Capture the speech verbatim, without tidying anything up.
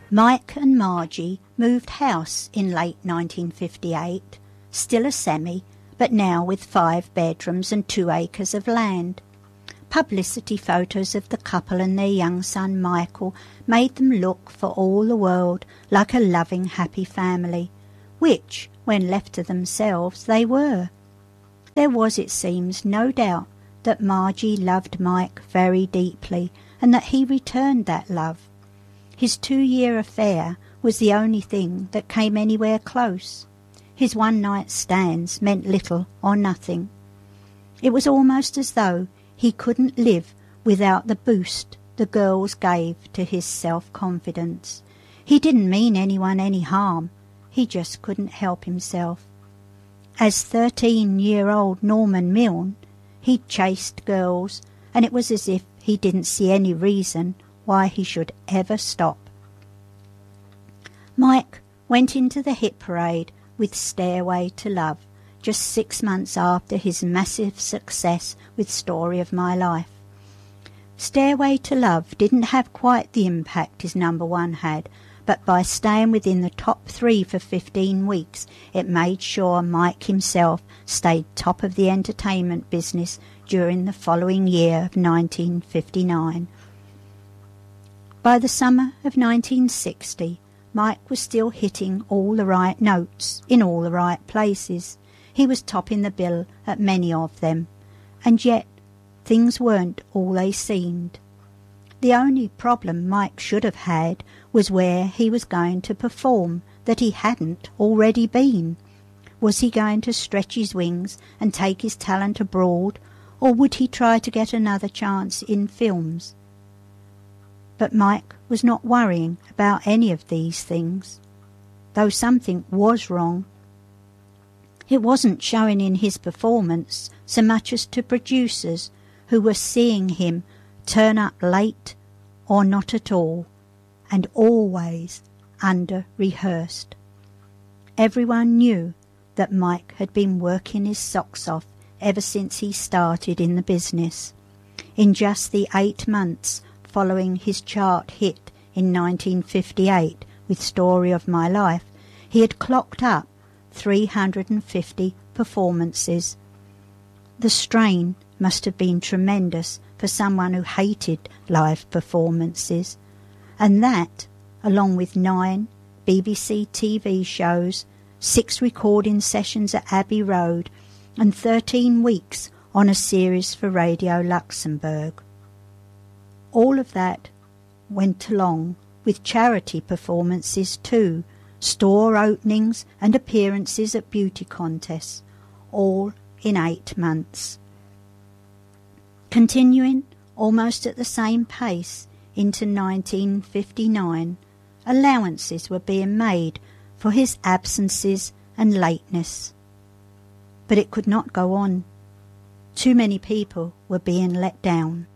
Mike and Margie moved house in late nineteen fifty-eight, still a semi, but now with five bedrooms and two acres of land. Publicity photos of the couple and their young son Michael made them look for all the world like a loving, happy family, which, when left to themselves, they were. There was, it seems, no doubt that Margie loved Mike very deeply, and that he returned that love. His two-year affair was the only thing that came anywhere close. His one-night stands meant little or nothing. It was almost as though he couldn't live without the boost the girls gave to his self-confidence. He didn't mean anyone any harm. He just couldn't help himself. As thirteen-year-old Norman Milne, he chased girls, and it was as if he didn't see any reason why he should ever stop. Mike went into the hit parade with Stairway to Love, just six months after his massive success with Story of My Life. Stairway to Love didn't have quite the impact his number one had, but by staying within the top three for fifteen weeks, it made sure Mike himself stayed top of the entertainment business during the following year of nineteen fifty-nine. By the summer of nineteen sixty, Mike was still hitting all the right notes in all the right places. He was topping the bill at many of them, and yet things weren't all they seemed. The only problem Mike should have had was where he was going to perform that he hadn't already been. Was he going to stretch his wings and take his talent abroad, or would he try to get another chance in films? But Mike was not worrying about any of these things, though something was wrong. It wasn't showing in his performance so much as to producers who were seeing him turn up late or not at all, and always under-rehearsed. Everyone knew that Mike had been working his socks off ever since he started in the business. In just the eight months following his chart hit in nineteen fifty-eight with Story of My Life, he had clocked up three hundred fifty performances. The strain must have been tremendous for someone who hated live performances, and that, along with nine B B C T V shows, six recording sessions at Abbey Road, and thirteen weeks on a series for Radio Luxembourg. All of that went along with charity performances too, store openings and appearances at beauty contests, all in eight months. Continuing almost at the same pace into nineteen fifty-nine, allowances were being made for his absences and lateness. But it could not go on. Too many people were being let down.